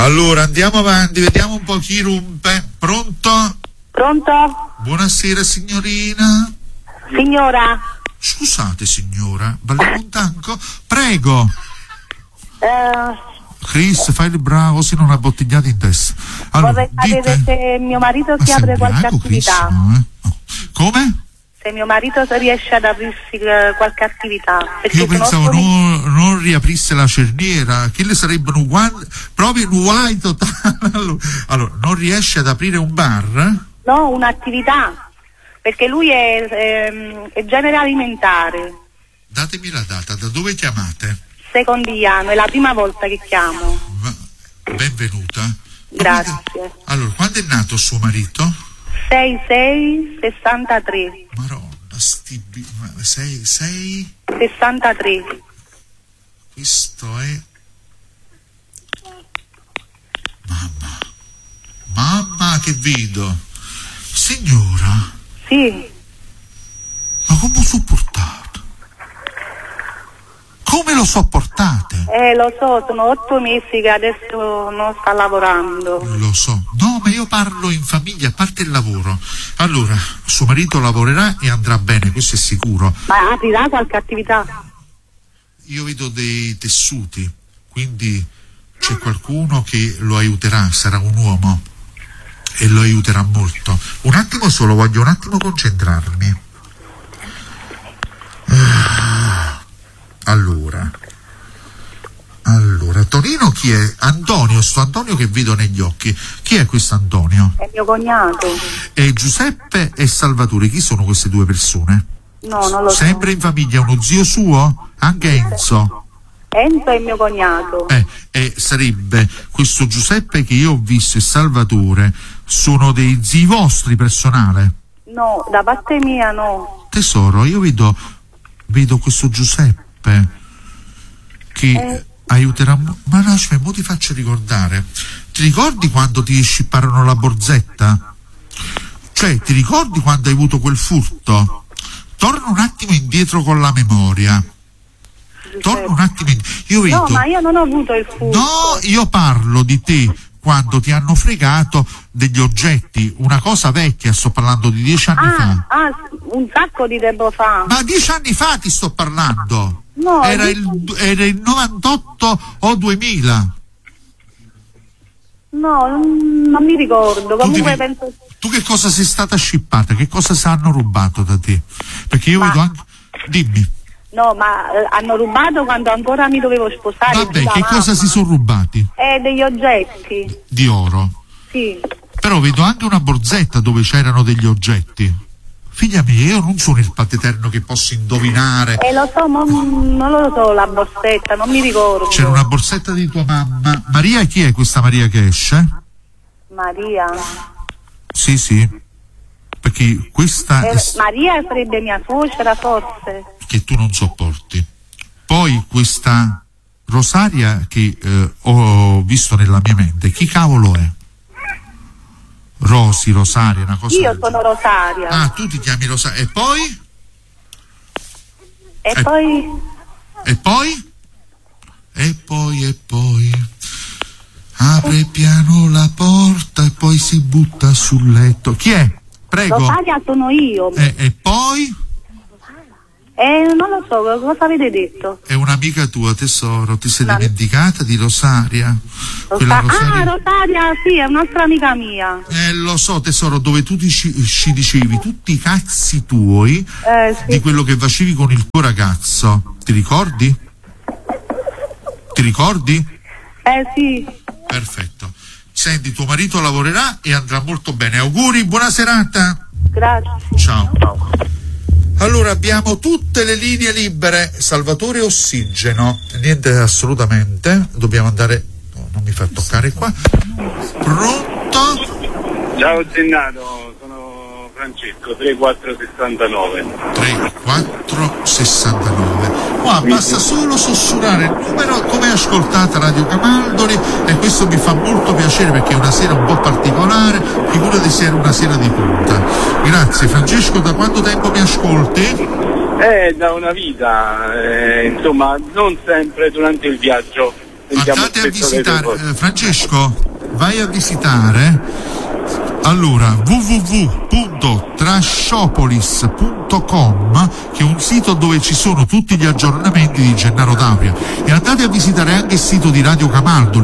Allora, andiamo avanti, vediamo un po' chi rompe. Pronto? Pronto? Buonasera signorina. Signora. Scusate signora, balliamo un tango? Prego. Chris, fai il bravo, se non ha bottigliato in testa. Allora, vorrei sapere se mio marito si apre qualche attività. Come? Se mio marito riesce ad aprirsi qualche attività. Io pensavo non riaprisse la cerniera, che le sarebbero proprio guai totale. Allora, non riesce ad aprire un bar? No, un'attività, perché lui è genere alimentare. Datemi la data, da dove chiamate? Secondigliano, è la prima volta che chiamo. Benvenuta. Grazie. Allora, quando è nato suo marito? 6-6-63. Maronna, 6 63. Questo è mamma che vedo. Signora? Sì. Ma come lo sopportate? Come lo sopportate? Lo so, sono 8 mesi che adesso non sta lavorando. Lo so. No, ma io parlo in famiglia, a parte il lavoro. Allora, suo marito lavorerà e andrà bene, questo è sicuro. Ma aprirà qualche attività? Io vedo dei tessuti, quindi c'è qualcuno che lo aiuterà, sarà un uomo e lo aiuterà molto. Un attimo solo, voglio un attimo concentrarmi. Allora, Tonino chi è? Antonio, sto Antonio che vedo negli occhi. Chi è questo Antonio? È mio cognato. E Giuseppe e Salvatore, chi sono queste due persone? No, non lo so. Sempre in famiglia, uno zio suo? Anche Enzo? Enzo è mio cognato. Sarebbe questo Giuseppe che io ho visto e Salvatore, sono dei zii vostri personale? No, da parte mia no. Tesoro, io vedo questo Giuseppe che aiuterà, ma no, mo ti faccio ricordare. Ti ricordi quando ti scipparono la borsetta? Cioè, ti ricordi quando hai avuto quel furto? Torna un attimo indietro con la memoria. Torna un attimo io vedo. No, ma io non ho avuto il furto. No, io parlo di te quando ti hanno fregato degli oggetti, una cosa vecchia, sto parlando di 10 anni fa. Un sacco di tempo fa. Ma 10 anni fa ti sto parlando. No, era il 98 o 2000. No, non mi ricordo. Comunque penso. Tu che cosa sei stata scippata? Che cosa si hanno rubato da te? Perché io vedo anche. Dimmi. No, ma hanno rubato quando ancora mi dovevo sposare. Vabbè, che cosa si sono rubati? Degli oggetti. Di oro? Sì. Però vedo anche una borsetta dove c'erano degli oggetti. Figlia mia, io non sono il Padre che posso indovinare. Lo so, ma non lo so, la borsetta, non mi ricordo. C'era una borsetta di tua mamma. Maria, chi è questa Maria che esce? Maria. Sì. Perché questa Maria sarebbe mia suocera, forse. Che tu non sopporti. Poi questa Rosaria che ho visto nella mia mente, chi cavolo è? Rosaria, una cosa. Io sono Rosaria. Ah, tu ti chiami Rosaria. E poi? E poi? E poi apre piano la porta e poi si butta sul letto. Chi è? Prego. Rosaria sono io. E poi? Non lo so, cosa avete detto? È un'amica tua, tesoro, ti sei dimenticata di Rosaria? Rosaria, sì, è un'altra amica mia. Lo so, tesoro, dove tu ci dicevi tutti i cazzi tuoi sì. di quello che facevi con il tuo ragazzo. Ti ricordi? Ti ricordi? Sì. Perfetto. Senti, tuo marito lavorerà e andrà molto bene. Auguri, buona serata. Grazie. Ciao. Allora abbiamo tutte le linee libere. Salvatore Ossigeno. Niente assolutamente. Dobbiamo andare. No, non mi fa toccare qua. Pronto? Ciao Gennato, sono Francesco, 3469. 3469. Qua basta solo sussurrare il numero come ascoltata Radio Camaldoli e questo mi fa molto piacere perché è una sera un po' particolare, figurati se era una sera di punta. Grazie Francesco, da quanto tempo mi ascolti? Da una vita, insomma, non sempre durante il viaggio. andate a visitare, Francesco, vai a visitare allora www.trashopolis.com, che è un sito dove ci sono tutti gli aggiornamenti di Gennaro D'Auria, e andate a visitare anche il sito di Radio Camaldoli,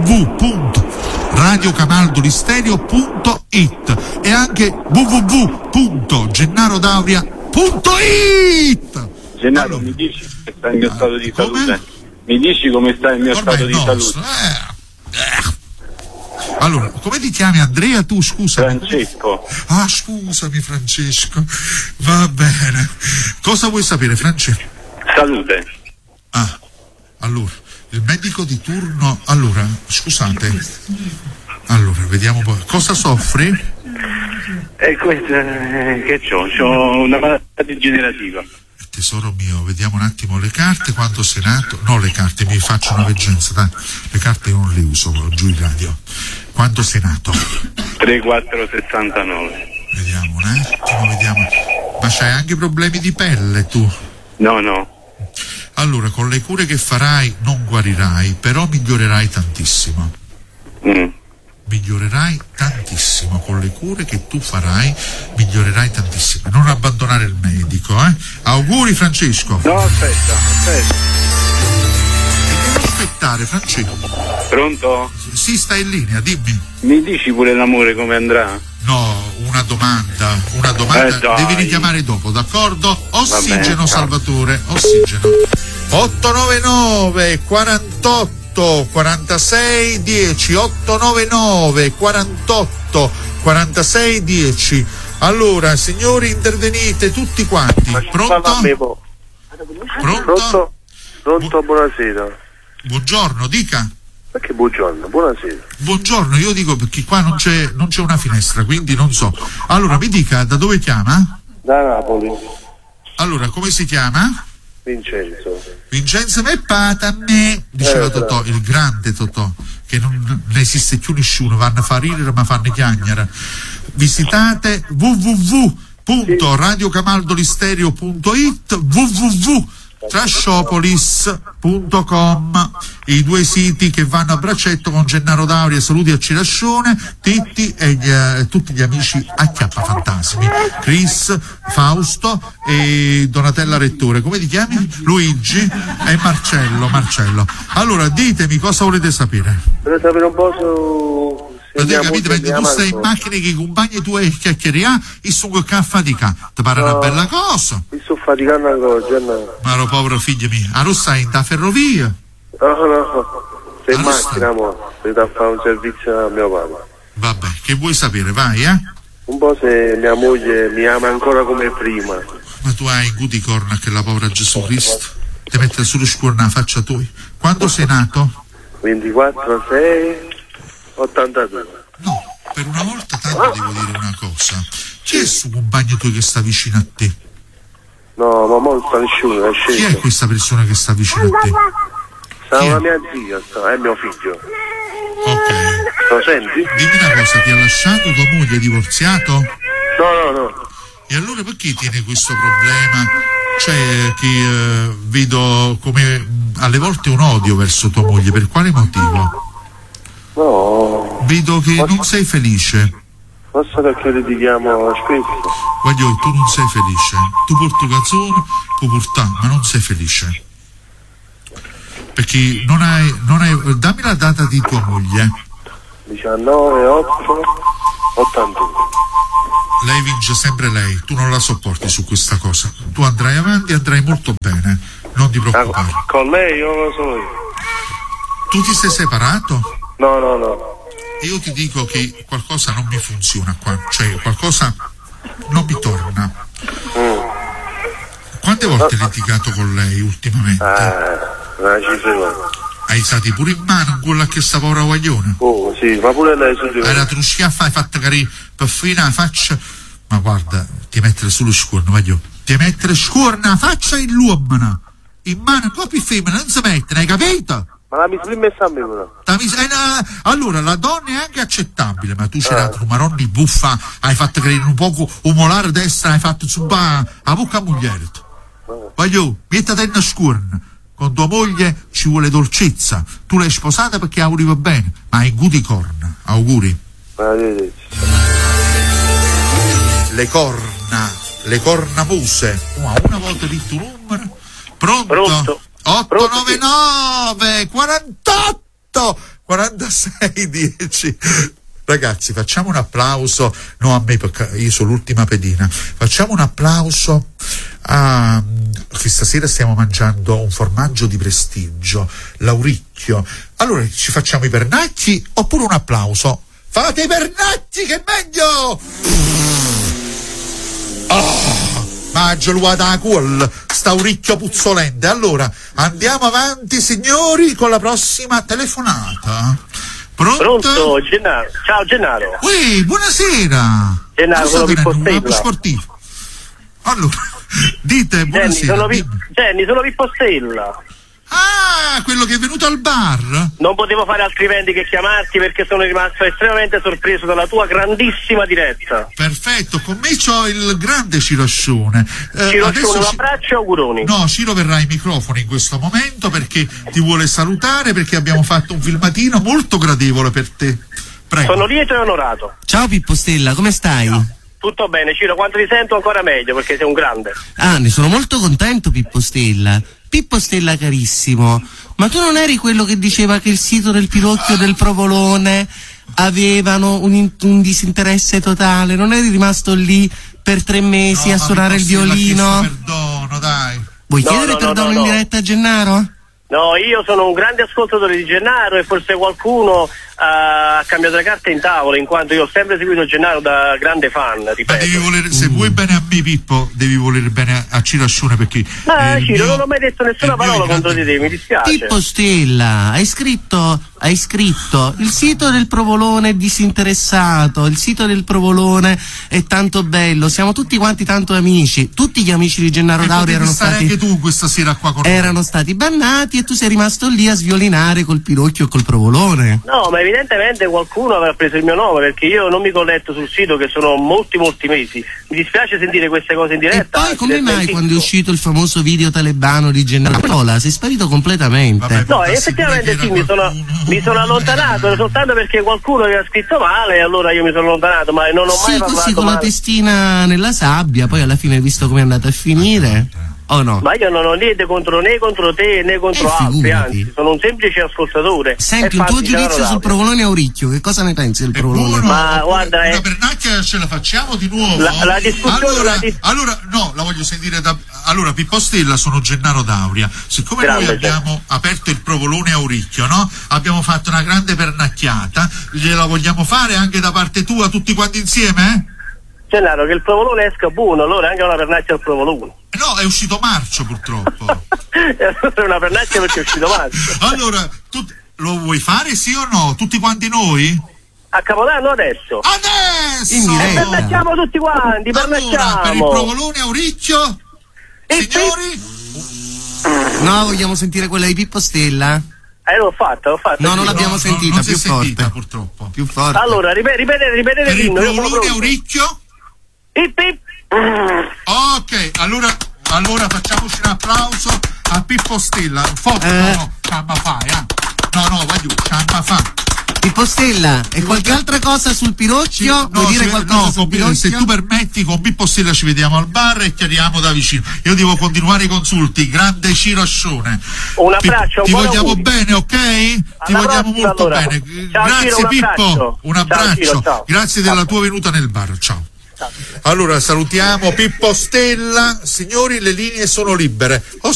www.radiocamaldolistereo.it, e anche www.gennarodauria.it. Gennaro, allora, mi dici come sta il mio stato di come? salute? Mi dici come sta il mio stato di salute? Allora, come ti chiami, Andrea, tu, scusa? Francesco. Ah, scusami, Francesco. Va bene. Cosa vuoi sapere, Francesco? Salute. Ah, allora, il medico di turno. Allora, scusate. Allora, vediamo un po'. Cosa soffri? Questo che c'ho una malattia degenerativa. Tesoro mio, vediamo un attimo le carte. Quando sei nato? No, le carte, mi faccio una veggenza, dai. Le carte io non le uso giù in radio. Quando sei nato? 3469. Vediamo un attimo, vediamo. Ma c'hai anche problemi di pelle tu? No. Allora, con le cure che farai non guarirai, però migliorerai tantissimo. Migliorerai tantissimo, con le cure che tu farai migliorerai tantissimo. Non abbandonare il medico, eh? Auguri, Francesco. No, aspetta. Devo aspettare, Francesco. Pronto? Sì, stai in linea, dimmi. Mi dici pure l'amore come andrà? No, una domanda, devi richiamare dopo, d'accordo? Ossigeno, bene, Salvatore, ossigeno. 899 48 46 10, 899 48 46 10. Allora, signori, intervenite tutti quanti. Pronto? Pronto? Pronto, buonasera. Buongiorno, dica. Perché buongiorno, buonasera. Buongiorno, io dico perché qua non c'è una finestra, quindi non so. Allora, mi dica, da dove chiama? Da Napoli. Allora, come si chiama? Vincenzo me pata a me, diceva Totò, il grande Totò, che non ne esiste più nessuno, vanno a far ridere ma fanno chiagnere. Visitate www.radiocamaldolistereo.it, www.trashopolis.com, i due siti che vanno a braccetto con Gennaro D'Auria, saluti a Cirascione, Titti e tutti gli amici Acchiappa Fantasmi, Chris, Fausto e Donatella Rettore. Come ti chiami? Luigi e Marcello. Allora, ditemi cosa volete sapere. Vorrei sapere un po' su... Avete capito? Mentre tu stai in macchina che i compagni tu hai chiacchieriamo e sono che affatica. Ti pare una bella cosa? Mi sto faticando ancora, Gennaro. Ma lo povero figlio mio, a stai in da ferrovia? No. Sei in Allora macchina, mo. Devo fare un servizio a mio papà. Vabbè, che vuoi sapere? Vai, eh? Un po' se mia moglie mi ama ancora come prima. Ma tu hai guti corna che la povera Gesù Cristo ti mette sullo scuolo nella faccia tua. Quando sei nato? 24/6/82. No, per una volta tanto devo dire una cosa. Chi è sto compagno tuo che sta vicino a te? No, ma non sta nessuno, è Chi è sceso. questa persona che sta vicino a te? Sta Chi è? una mia zia, è mio figlio. Ok. Lo senti? Dimmi una cosa, ti ha lasciato tua moglie, è divorziato? No. E allora perché tiene questo problema? Cioè, che vedo come alle volte un odio verso tua moglie, per quale motivo? No. Vedo che non sei felice. Forse perché litighiamo spesso. Guaglio, tu non sei felice. Tu porti canzone, puoi portare, ma non sei felice. Perché non hai. Dammi la data di tua moglie. 19/8/81. Lei vince sempre lei, tu non la sopporti su questa cosa. Tu andrai avanti, andrai molto bene, non ti preoccupare. Con lei o lo so io? Tu ti sei separato? No. Io ti dico che qualcosa non mi funziona qua, cioè qualcosa non mi torna. Quante volte hai litigato con lei ultimamente? Una cifra. Hai stati pure in mano quella che sta povera guaglione? Oh, sì, ma pure lei su di Hai me. la trusciaffa, hai fatto carino per fine la faccia. Ma guarda, ti mettere sullo scuorno, guaglio. Ti mettere scuorno la faccia in l'uomo. In mano coppia femmina non si mettere, hai capito? Ma la mi sono messa a me però. Allora la donna è anche accettabile, ma tu c'era un maronni buffa, hai fatto credere un poco un molare destra, hai fatto subare a bocca a moglie. Voglio, mettete in scuorno, con tua moglie ci vuole dolcezza. Tu l'hai sposata perché auguri va bene, ma hai guti corna. Auguri. Le cornamuse. Una volta detto un numero. Pronto? 899 48 46 10. Ragazzi, facciamo un applauso, no a me perché io sono l'ultima pedina, facciamo un applauso a che stasera stiamo mangiando un formaggio di prestigio, l'Auricchio. Allora ci facciamo i pernacchi oppure un applauso? Fate i pernacchi che è meglio! Maggio luata a cuol, sta Auricchio puzzolente. Allora andiamo avanti signori con la prossima telefonata. Pronto? Gennaro. Ciao Gennaro. Ui, buonasera. Gennaro, sono Pippo Stella. Sportivo. Allora, dite buonasera. Jenny, sono Pippo Stella. Ah, quello che è venuto al bar? Non potevo fare altrimenti che chiamarti perché sono rimasto estremamente sorpreso dalla tua grandissima diretta. Perfetto, con me c'ho il grande Ciroscione. Ciroscione, un abbraccio e auguroni. No, Ciro verrà ai microfoni in questo momento perché ti vuole salutare, perché abbiamo fatto un filmatino molto gradevole per te. Prego. Sono lieto e onorato. Ciao Pippo Stella, come stai? Ciao. Tutto bene, Ciro, quando ti sento ancora meglio perché sei un grande. Ah, ne sono molto contento, Pippo Stella. Pippo Stella carissimo, ma tu non eri quello che diceva che il sito del Pirocchio del Provolone avevano un disinteresse totale? Non eri rimasto lì per 3 mesi a suonare il violino? Perdono, dai. Vuoi chiedere perdono in diretta a Gennaro? No, io sono un grande ascoltatore di Gennaro e forse qualcuno ha cambiato le carte in tavola, in quanto io ho sempre seguito Gennaro da grande fan, ripeto. Ma devi volere, se vuoi bene a me Pippo, devi volere bene a Ciro Ascione perché Ciro, non ho mai detto nessuna parola contro di te, mi dispiace. Pippo Stella, hai scritto il sito del Provolone è disinteressato, il sito del Provolone è tanto bello, siamo tutti quanti tanto amici, tutti gli amici di Gennaro D'Auria erano stati anche tu questa sera qua con erano stati bannati e tu sei rimasto lì a sviolinare col Pirocchio e col Provolone. No, ma evidentemente qualcuno avrà preso il mio nome perché io non mi colletto sul sito che sono molti mesi. Mi dispiace sentire queste cose in diretta. E poi come mai quando è uscito il famoso video talebano di Gennaro D'Auria sei sparito completamente? Vabbè, no, effettivamente sì, mi sono allontanato soltanto perché qualcuno aveva scritto male e allora io mi sono allontanato, ma non ho mai parlato così con male. La testina nella sabbia, poi alla fine hai visto come è andata a finire? O no? Ma io non ho niente contro te né contro altri, anzi sono un semplice ascoltatore. Senti, un tuo giudizio sul Provolone Auricchio, che cosa ne pensi del Provolone? Buono, ma guarda, una pernacchia ce la facciamo di nuovo. La discussione allora no, la voglio sentire allora Pippo Stella, sono Gennaro D'Auria. Siccome grande, noi abbiamo aperto il Provolone Auricchio, no? Abbiamo fatto una grande pernacchiata, gliela vogliamo fare anche da parte tua tutti quanti insieme? Gennaro, che il Provolone esca buono, allora anche una pernacchia al Provolone. No, è uscito marcio purtroppo. È una pernacchia perché è uscito marcio. Allora, tu lo vuoi fare sì o no? Tutti quanti noi? A Capodanno adesso? Adesso! Pernacchiamo tutti quanti, pernacchiamo! Allora, per il Provolone Auricchio, signori? No, vogliamo sentire quella di Pippo Stella? L'ho fatta. No, non l'abbiamo sentita, non più si è forte. sentita, purtroppo. Più forte. Allora, ripetete Per il l'inno. Provolone Auricchio? Hip hip. Ok, allora facciamoci un applauso a Pippo Stella. Forte, no, ciamma fai, No, vai giù, ciamma fa. Pippo Stella, e qualche altra cosa sul Pirocchio? Vuoi dire qualcosa sul Pirocchio? Se tu permetti, con Pippo Stella ci vediamo al bar e chiariamo da vicino. Io devo continuare i consulti. Grande Ciro Ascione. Un abbraccio, ti vogliamo bene, ok? Ti vogliamo molto allora. bene. Ciao, Grazie Ciro, Pippo, un abbraccio. Ciao, Ciro, ciao. Grazie della tua venuta nel bar. Ciao. Allora salutiamo Pippo Stella. Signori, le linee sono libere.